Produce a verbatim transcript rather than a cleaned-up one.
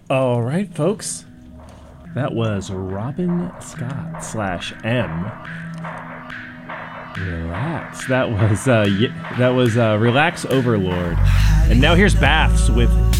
All right, folks. That was Robin Scott slash M. Relax. That was uh, y- that was uh, Relax Overlord. And now here's Baths with